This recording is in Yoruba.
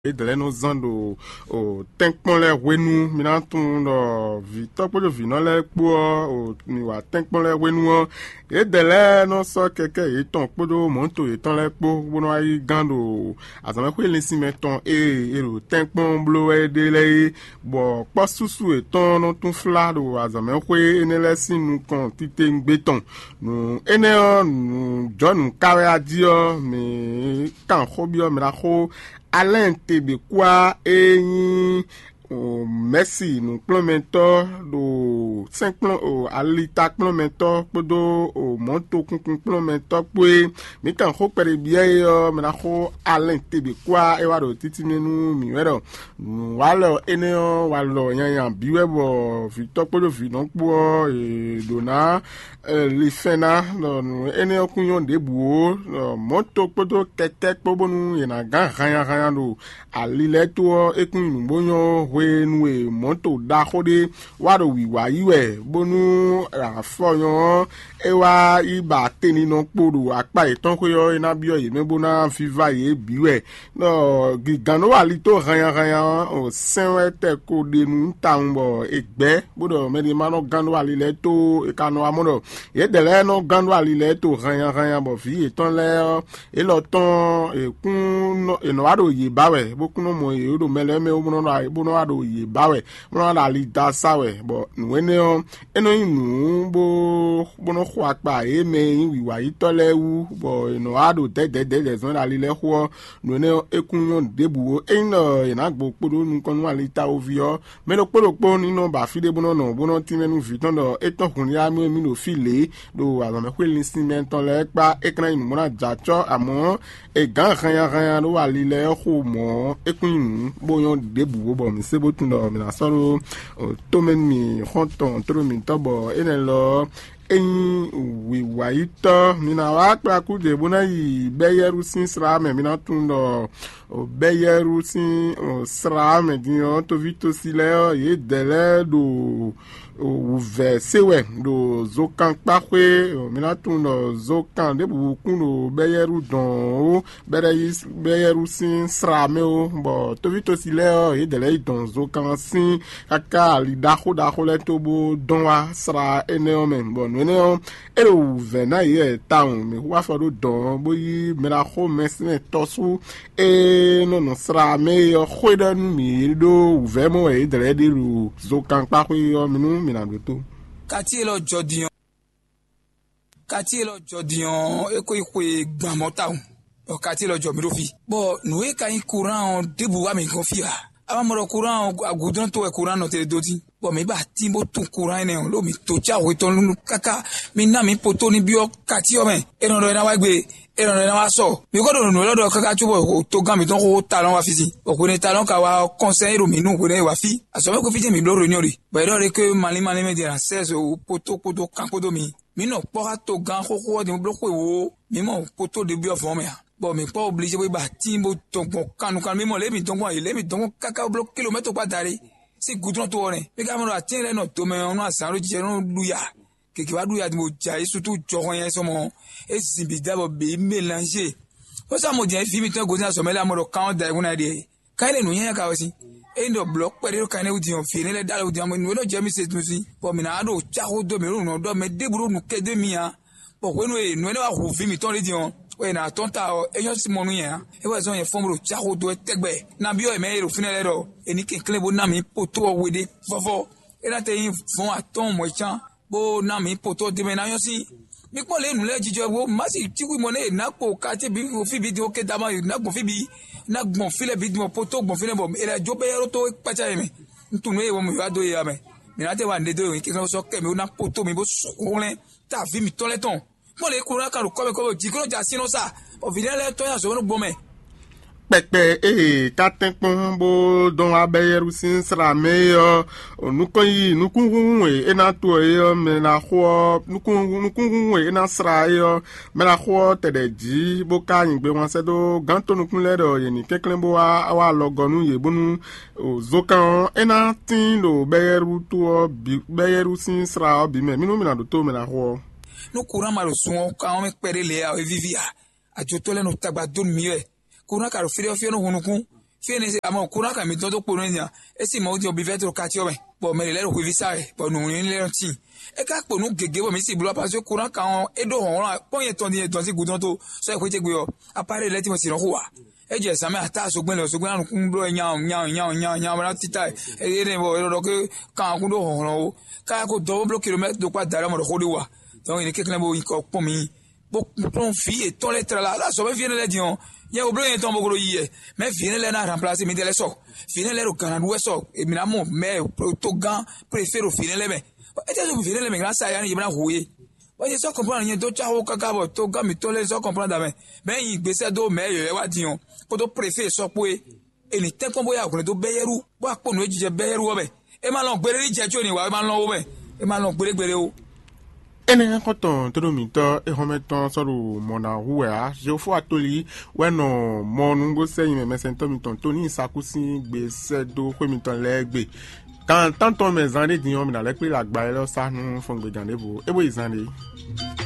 Edele no zando o tenkpon le wenu minatun do vi tokpo vi no le po o mi wa tenkpon le wenu edele no so keke eton podo monto eton le po bono ai gando azame ko le simeton ero tenkpon blo edele bo pasusu eton no tun flado azame ko enele sinu kon tite ngbeton no ene no john kawe adio mi kan khobio mi la kho Alain Tebekwa et merci nous plomento do 5 plom alita plomento podo o monto kun plomento pwe mi kan ho pere bien me na ho Alain Tebekwa e wado titinenu mi wero walo eneo walo yan biwe bo Victor podo vi non po e dona li fena no eneo kunyon debuo monto podo keke pobo nu ina gan ran do alileto e kun bonyo wenwe monto da khode wado wiwa iwe bonu afoyan ewa iba teni no podo apa itan ko yo ina bio ye mebona fiva ye biwe no gigano alito ran o senwete ko de nu tambo egbe bodo medi mano gando alileto e kanu amodo ye dele no gando alileto ran bo fi etan le e lo ton e kun no e no wado ye bawe boku no mo e do mele me o no na bo no wado ye bawe mo na li da sawe bo nwene o eno inu bo no kwa pa e me wiwa itole wu bo no wado de so na li le ho nwene ekun yon debu e no ina gbo podo nu kon wa li ta ovio me lo podo ni no ba fi de bo no ti menu viton do eton kun ya mi no file do azame ko li simento le pa ekran inu mo na jacho amo e gan ran do wa li le ho mo ekun bo yon debu bo mi sebo tundo mi na soro to men mi honton tro mi tobo enelo wi waito mi na wa pa ku de bona yi beyeru sin sra me mi na tundo beyeru sin sra me dio to vito sile ye dele do ouve sewe do zokan pakwe mina tundo zokan de bu kuno beyeru don beyeru sin srame o bo to vito sile e dele don zokan sin kaka li dacho le tobo don wa sra eneome bo no e ouve na ye town me wa fo do don boyi mera ho mesne tosu e no srame yo khoida mi do ouve mo e dele de ru zokan pakwe yo minu Kati lo jodion eko ikwe gbamota o kati lo jomirofi bo nuwe kan courant debu wa mi confia aba mo courant agudon to e courant no tele doti bo mi ba ti mo tun courant ne lo mi to cha we ton kaka mi na mi poto ni bio kati o me e no na wa gbe e no na wa so mi ko do no lo do kaka chubo to gan mi ton ko talon wa fisi o ko ni talon ka wa conseil ro mi nu ko ne wa fi aso me ko fi mi lo ro ni ori bo do re ke mali me dire 16 o poto kan ko do mi no pora to gan ko de bloko wo mi mo poto de bio fo me bon mi pas obligé we ba timbo ton kan mi mo le mi ton kaka bloc kilomètre pa dare si goudron to ore mi ka mo atin le no to me on asan ro je no luya keke wa luya mo ja surtout joron yen so mo e simbi dabo be mélanger o sa mo je fi mi ton godin so me la mo ro kan da iguna de ka le nu yen ka o si e ndo bloc pere ka ne udi on fi ne le dalo udi mo no je mi se tun si bon mi na do cha ho do mi ro no do me deburo nu ke de mi a bon ko no e no ne wa ho fi mi ton le di on we na tonta o eyo si monu yen e wa zo yen fomro chaho do tegbe na bi o me ro finele ro eni ke klebo na mi poto o wede fofo e na te yin fon aton mo chan bo na mi poto de me na yo si mi po le nu le jijo wo ma si ti wi mo ne na po ka ti bi o fi bi di o ke dama na gbon fi bi na gbon file bi di mo poto gbon file bo e la jo be ro to pa cha me ntunu e wo mo ya do ya me mi na te wa nde do yin ke so ke mi na poto mi bo so len ta vi mi ton le ton mo le kura ka ro ko ji ko ja sino sa o videle to ya so no gbome pepe katenpon bo don abeyeru sin sra me nukon yi nukun e na to e me na ho nukun e na sra e me na ho tedeji bo ka yin gbe won se do ganto nukun le do ye ni keklen bo wa logonu ye bonu zokan e na tin lo beyeru to beyeru sin sra bi me minu mi na do to me na ho no courant malo suon ka on me pere le a vivia a jotole no tagba don miwe kuna karo firi ofio no hunukun Fini se amo courant ka mi ton to pono nya. E si mo di obi vetro ka ti o me. Bo me le ro ko visa e, bo nu ni le ti. E ka po nu gege bo mi si blo parce que courant ka on e do hon pon ye ton si gudon to so e ko te gbe o. Apare le ti mo si ron ko wa. E je sa me ata so gbon anu kun blo nya ra tita e ne bo ro ke ka kun do hon o. Ka ko do blo kilomètre do kwa dara mo ro de wa. Donc il quelqu'un bo ko pon mi. Bo ton fi e ton lettre là so me viene le dion. Ye o blo yen ton bogoro yi mais viene le na remplacer mi de le so viene le ro kan do so e mi na mo mais to gan préfère viene le me e te so viene le me gran sa ya ni bra hoye o je so comprendre yen to cha ho kaka bo to gan mi to le so comprendre mais yin gbese do me ye wa dion ko to préfère so pe e ni te kon boya ko to beyeru bo aponu ejije beyeru o be e ma lo gbere ni je jo ni wa e ma lo o be e ma lo gbere o. Ene koton todo mito e hometon soru mona huwa je fo atoli weno monungo seyin me sento miton toni sakusi gbe sedo ko miton legbe kan tanton me zande dion mi na le pe la gba e lo sanu fun gbe jande bo e bo izande